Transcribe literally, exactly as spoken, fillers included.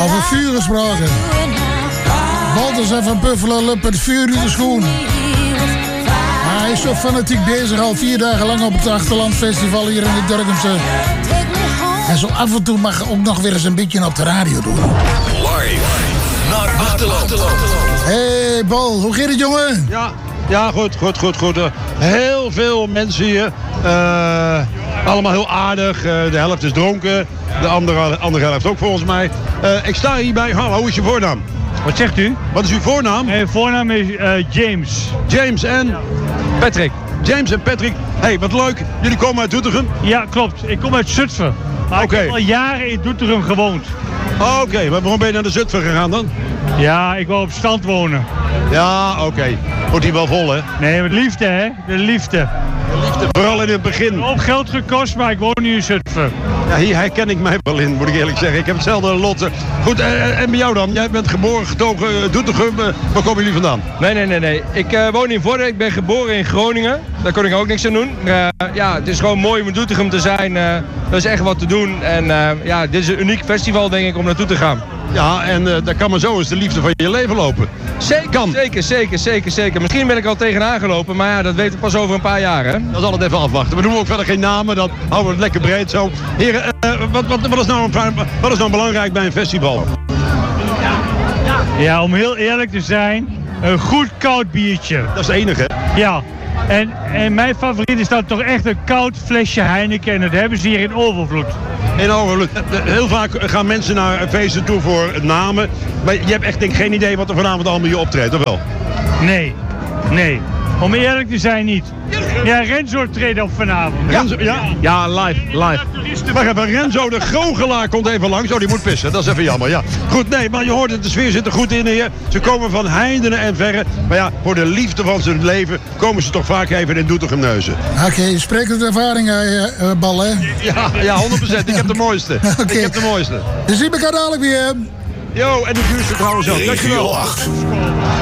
Over vuur gesproken. Walters en Van Puffelen luppen het vuur in de schoen. Hij is zo fanatiek bezig, al vier dagen lang op het Achterlandfestival hier in het Durkemse. En zo af en toe mag hij ook nog weer eens een beetje op de radio doen. Live naar Achterland. Hé, hey, Bol, hoe gaat het, jongen? Ja, ja goed, goed, goed, goed. Uh, heel veel mensen hier. Uh, allemaal heel aardig. Uh, de helft is dronken. De andere, andere helft ook volgens mij. Uh, ik sta hierbij. Hallo, hoe is je voornaam? Wat zegt u? Wat is uw voornaam? Mijn voornaam is uh, James. James en? Patrick. James en Patrick. Hé, hey, wat leuk. Jullie komen uit Doetinchem? Ja, klopt. Ik kom uit Zutphen. Maar okay. Ik heb al jaren in Doetinchem gewoond. Oké, okay. Maar waarom ben je naar de Zutphen gegaan dan? Ja, ik wil op stand wonen. Ja, oké. Okay. Wordt hier wel vol, hè? Nee, met liefde, hè? De liefde. De liefde, vooral in het begin. Op geld gekost, maar ik woon nu in Zutphen. Ja, hier herken ik mij wel in, moet ik eerlijk zeggen. Ik heb hetzelfde lot. Goed, uh, en bij jou dan? Jij bent geboren, getogen, uh, Doetinchem. Uh, waar komen jullie vandaan? Nee, nee, nee, nee. Ik uh, woon in Vorden. Ik ben geboren in Groningen. Daar kon ik ook niks aan doen. Uh, ja, het is gewoon mooi om in Doetinchem te zijn. Uh, er is echt wat te doen. En uh, ja, dit is een uniek festival, denk ik, om naartoe te gaan. Ja, en uh, daar kan maar zo eens de liefde van je leven lopen. Zeker, kan. zeker, zeker, zeker, zeker. Misschien ben ik al tegenaan gelopen, maar ja, dat weten we pas over een paar jaar, hè? Dat is altijd even afwachten. We doen ook verder geen namen, dan houden we het lekker breed zo. Heren, uh, wat, wat, wat, is nou een, wat is nou belangrijk bij een festival? Ja, om heel eerlijk te zijn, een goed koud biertje. Dat is het enige. Ja, en, en mijn favoriet is dan toch echt een koud flesje Heineken en dat hebben ze hier in overvloed. In overvloed. Heel vaak gaan mensen naar feesten toe voor namen, maar je hebt echt denk ik geen idee wat er vanavond allemaal hier optreedt, of wel? Nee, nee. Om eerlijk te zijn niet. Ja, Renzo treedt op vanavond. Renzo, ja? Ja, live, live. Wacht even, Renzo de goochelaar komt even langs. Oh, die moet pissen. Dat is even jammer, ja. Goed, nee, maar je hoort het, de sfeer zit er goed in hier. Ze komen van heindenen en verre. Maar ja, voor de liefde van zijn leven komen ze toch vaak even in Doetinchem neuzen. Oké, okay, spreek uit ervaring, uh, uh, Bal, hè? Ja, ja, honderd procent. Ik heb de mooiste. Okay. Ik heb de mooiste. We zien elkaar dadelijk weer. Yo, en de vuurste trouwens ook. Dankjewel.